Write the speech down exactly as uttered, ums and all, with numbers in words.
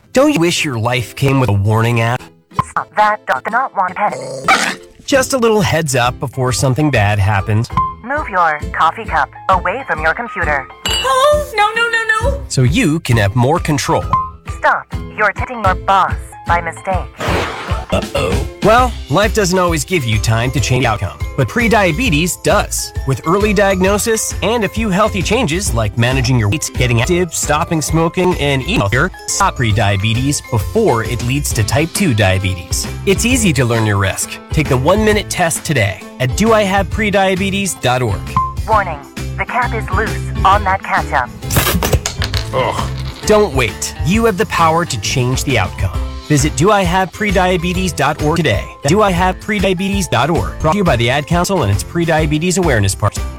Don't you wish your life came with a warning app? Stop that. Does not want pet. Just a little heads up before something bad happens. Move your coffee cup away from your computer. Oh, no, no, no, no. So you can have more control. Stop. You're hitting your boss by mistake. Uh-oh. Well, life doesn't always give you time to change the outcome, but prediabetes does. With early diagnosis and a few healthy changes like managing your weight, getting active, stopping smoking, and eating healthier, stop prediabetes before it leads to type two diabetes. It's easy to learn your risk. Take the one-minute test today at do I have prediabetes dot org. Warning, the cap is loose on that ketchup. Ugh. Don't wait. You have the power to change the outcome. Visit do I have prediabetes dot org today. do I have prediabetes dot org. Brought to you by the Ad Council and its Prediabetes Awareness Partner.